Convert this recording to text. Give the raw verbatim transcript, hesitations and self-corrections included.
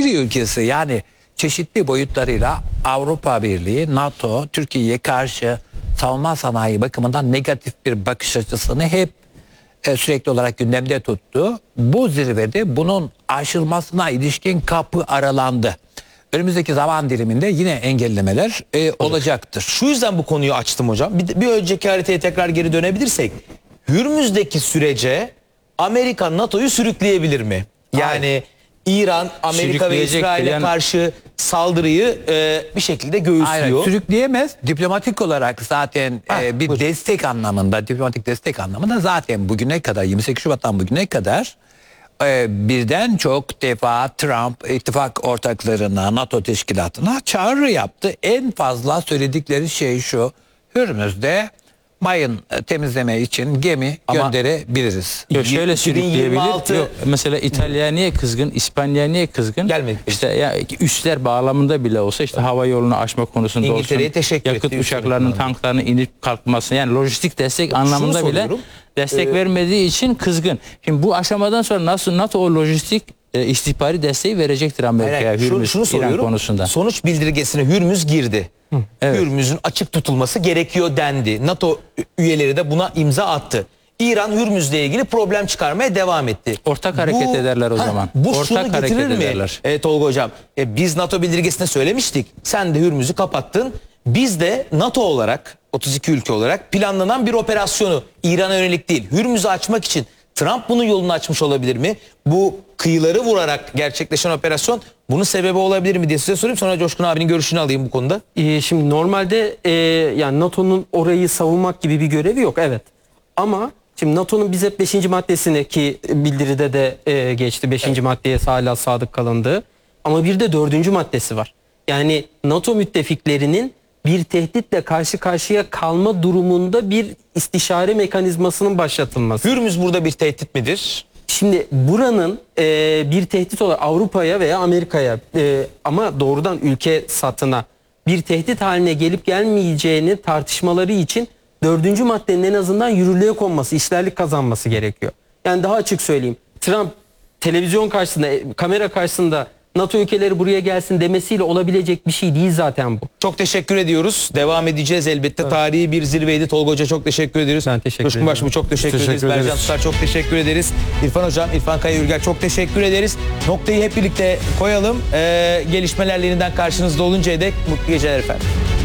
işbirliği ülkesi, yani çeşitli boyutlarıyla Avrupa Birliği, NATO, Türkiye'ye karşı savunma sanayi bakımından negatif bir bakış açısını hep e, sürekli olarak gündemde tuttu. Bu zirvede bunun aşılmasına ilişkin kapı aralandı. Önümüzdeki zaman diliminde yine engellemeler e, olacaktır. Şu yüzden bu konuyu açtım hocam. Bir, bir önceki haritaya tekrar geri dönebilirsek, Hürmüz'deki sürece Amerika NATO'yu sürükleyebilir mi? Yani hayır, İran, Amerika ve İsrail'e yani karşı saldırıyı e, bir şekilde göğüslüyor. Hayır, sürükleyemez. Diplomatik olarak zaten ha, e, bir buyurun. destek anlamında, diplomatik destek anlamında zaten bugüne kadar, yirmi sekiz Şubat'tan bugüne kadar e, birden çok defa Trump ittifak ortaklarına, NATO teşkilatına çağrı yaptı. En fazla söyledikleri şey şu: Hürmüz'de mayın temizleme için gemi ama gönderebiliriz. Yok, şöyle sürükleyebilir. Yok, mesela İtalya niye kızgın, İspanya niye kızgın? Gelmedi. İşte ya, üsler bağlamında bile olsa, işte hava yolunu aşma konusunda olsun, yakıt uçaklarının, tanklarının inip kalkması, yani lojistik destek Şunu anlamında bile destek ee, vermediği için kızgın. Şimdi bu aşamadan sonra nasıl NATO o lojistik e, istihbari desteği verecektir Amerika'ya Hürmüz, şunu, şunu İran konusunda? Sonuç bildirgesine Hürmüz girdi. Evet. Hürmüz'ün açık tutulması gerekiyor dendi. NATO üyeleri de buna imza attı. İran Hürmüz'le ilgili problem çıkarmaya devam etti. Ortak hareket bu, ederler o ha, zaman. Bu Ortak şunu getirir mi? Ederler. E, Tolga hocam, e, biz NATO bildirgesinde söylemiştik. Sen de Hürmüz'ü kapattın. Biz de NATO olarak, otuz iki ülke olarak planlanan bir operasyonu, İran'a yönelik değil, Hürmüz'ü açmak için Trump bunun yolunu açmış olabilir mi? Bu kıyıları vurarak gerçekleşen operasyon bunun sebebi olabilir mi diye size sorayım. Sonra Coşkun abinin görüşünü alayım bu konuda. Ee, şimdi normalde e, yani NATO'nun orayı savunmak gibi bir görevi yok, evet. Ama şimdi NATO'nun biz hep beşinci maddesini, ki bildiride de e, geçti, beşinci Evet. maddeye hala sadık kalındığı. Ama bir de dördüncü maddesi var. Yani NATO müttefiklerinin bir tehditle karşı karşıya kalma durumunda bir istişare mekanizmasının başlatılması. Hürmüz burada bir tehdit midir? Şimdi buranın e, bir tehdit olarak Avrupa'ya veya Amerika'ya e, ama doğrudan ülke satına bir tehdit haline gelip gelmeyeceğini tartışmaları için dördüncü maddenin en azından yürürlüğe konması, işlerlik kazanması gerekiyor. Yani daha açık söyleyeyim, Trump televizyon karşısında, kamera karşısında NATO ülkeleri buraya gelsin demesiyle olabilecek bir şey değil zaten bu. Çok teşekkür ediyoruz. Devam edeceğiz elbette. Evet. Tarihi bir zirveydi. Tolga Hoca çok teşekkür ediyoruz. Ben teşekkür ederim. Başbuğ çok teşekkür, teşekkür ederiz. ederiz. Bercan Tutar çok teşekkür ederiz. İrfan Hocam, İrfan Kaya Ürger çok teşekkür ederiz. Noktayı hep birlikte koyalım. Ee, gelişmelerle yeniden karşınızda oluncaya dek mutlu geceler efendim.